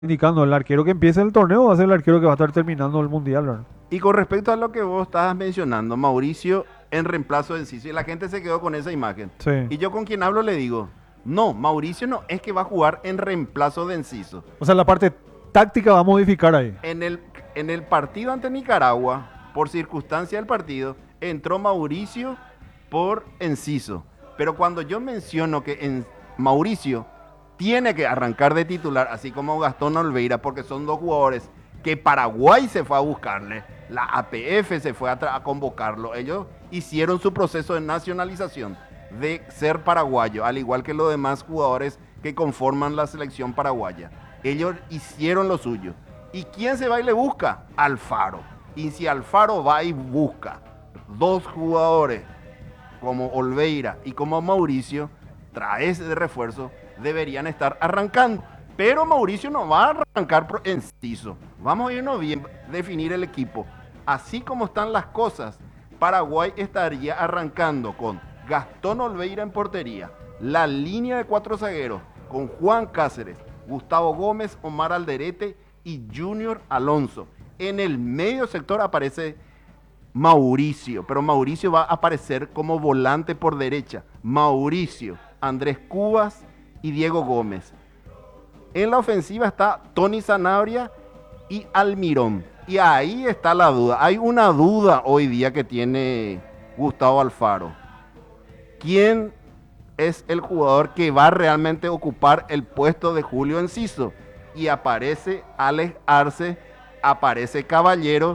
indicando, el arquero que empiece el torneo va a ser el arquero que va a estar terminando el mundial, ¿verdad? Y con respecto a lo que vos estabas mencionando, Mauricio en reemplazo de Enciso, y la gente se quedó con esa imagen. Sí. Y yo con quien hablo le digo, no, Mauricio no es que va a jugar en reemplazo de Enciso. O sea, la parte táctica va a modificar ahí. En el partido ante Nicaragua, por circunstancia del partido, entró Mauricio por Enciso. Pero cuando yo menciono que Mauricio tiene que arrancar de titular, así como Gastón Olveira, porque son dos jugadores que Paraguay se fue a buscarle, la APF se fue a convocarlo. Ellos hicieron su proceso de nacionalización, de ser paraguayo, al igual que los demás jugadores que conforman la selección paraguaya. Ellos hicieron lo suyo. ¿Y quién se va y le busca? Alfaro. Y si Alfaro va y busca dos jugadores como Olveira y como Mauricio, trae ese de refuerzo, deberían estar arrancando. Pero Mauricio no va a arrancar por Enciso. Vamos a irnos bien, definir el equipo. Así como están las cosas, Paraguay estaría arrancando con Gastón Olveira en portería, la línea de 4 zagueros con Juan Cáceres, Gustavo Gómez, Omar Alderete y Junior Alonso. En el medio sector aparece Mauricio, pero Mauricio va a aparecer como volante por derecha. Mauricio, Andrés Cubas y Diego Gómez. En la ofensiva está Tony Sanabria y Almirón. Y ahí está la duda. Hay una duda hoy día que tiene Gustavo Alfaro. ¿Quién es el jugador que va a realmente ocupar el puesto de Julio Enciso? Y aparece Alex Arce, aparece Caballero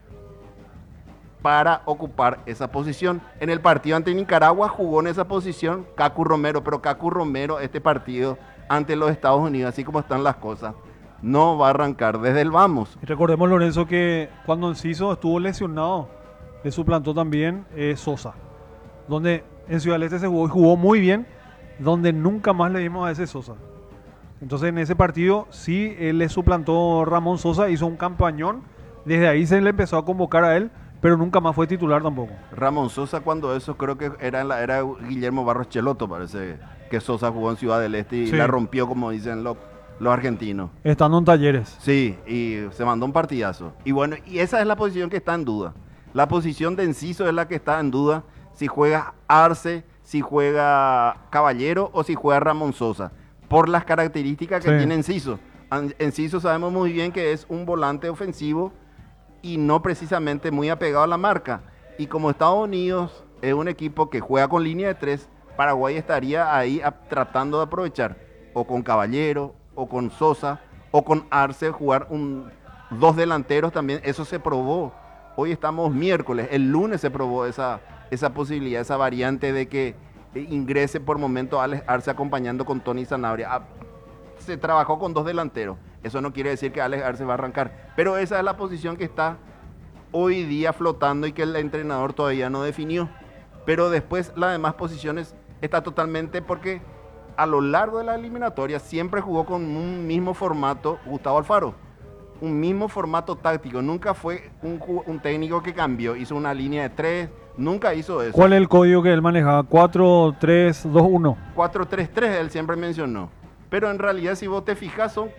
para ocupar esa posición. En el partido ante Nicaragua jugó en esa posición Cacu Romero, pero Cacu Romero este partido ante los Estados Unidos, así como están las cosas, no va a arrancar desde el vamos. Y recordemos, Lorenzo, que cuando Enciso estuvo lesionado, le suplantó también Sosa, donde en Ciudad del Este se jugó y jugó muy bien, donde nunca más le dimos a ese Sosa. Entonces en ese partido sí él le suplantó Ramón Sosa, hizo un campañón, desde ahí se le empezó a convocar a él, pero nunca más fue titular tampoco. Ramón Sosa, cuando eso creo que era en la era de Guillermo Barros Cheloto, parece que Sosa jugó en Ciudad del Este y Sí. la rompió, como dicen los argentinos. Estando en Talleres. Sí, y se mandó un partidazo. Y bueno, y esa es la posición que está en duda. La posición de Enciso es la que está en duda, si juega Arce, si juega Caballero o si juega Ramón Sosa, por las características que Sí. tiene Enciso. Enciso sabemos muy bien que es un volante ofensivo y no precisamente muy apegado a la marca. Y como Estados Unidos es un equipo que juega con línea de 3, Paraguay estaría ahí tratando de aprovechar, o con Caballero, o con Sosa, o con Arce, jugar dos delanteros también. Eso se probó. Hoy estamos miércoles, el lunes se probó esa posibilidad, esa variante de que ingrese por momento Alex Arce acompañando con Tony Sanabria. Se trabajó con dos delanteros. Eso no quiere decir que Alex Arce va a arrancar, pero esa es la posición que está hoy día flotando y que el entrenador todavía no definió. Pero después las demás posiciones está totalmente, porque a lo largo de la eliminatoria siempre jugó con un mismo formato Gustavo Alfaro, un mismo formato táctico. Nunca fue un técnico que cambió, hizo una línea de 3, nunca hizo eso. ¿Cuál es el código que él manejaba? 4-3-2-1. 4-3-3 él siempre mencionó. Pero en realidad, si vos te fijas, son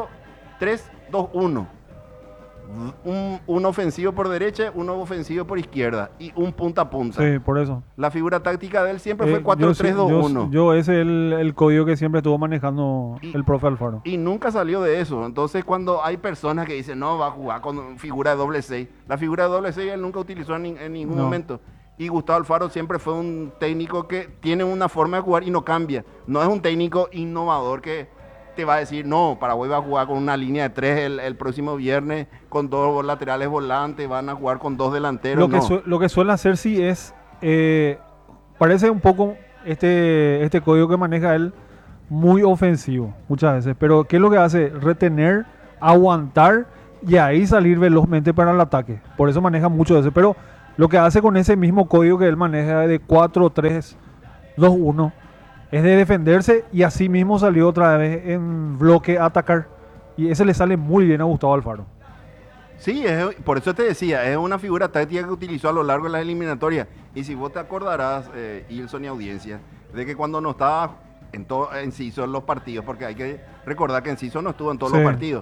4-3-2-1. Un ofensivo por derecha, uno ofensivo por izquierda y un punta a punta. Sí, por eso. La figura táctica de él siempre fue Yo, 4-3-2-1. ese es el código que siempre estuvo manejando el profe Alfaro. Y nunca salió de eso. Entonces, cuando hay personas que dicen, no, va a jugar con figura de doble 6, la figura de doble 6 él nunca utilizó en ningún momento. Y Gustavo Alfaro siempre fue un técnico que tiene una forma de jugar y no cambia. No es un técnico innovador que te va a decir, no, Paraguay va a jugar con una línea de 3 el próximo viernes, con dos laterales volantes, van a jugar con dos delanteros. Lo que suele hacer sí es, parece un poco este código que maneja él, muy ofensivo muchas veces. Pero ¿qué es lo que hace? Retener, aguantar y ahí salir velozmente para el ataque. Por eso maneja mucho de ese. Pero lo que hace con ese mismo código que él maneja de 4-3-2-1 es de defenderse y así mismo salió otra vez en bloque a atacar. Y ese le sale muy bien a Gustavo Alfaro. Sí, por eso te decía, es una figura táctica que utilizó a lo largo de las eliminatorias. Y si vos te acordarás, Ilson y audiencia, de que cuando no estaba en Enciso los partidos, porque hay que recordar que Enciso no estuvo en todos Sí. los partidos.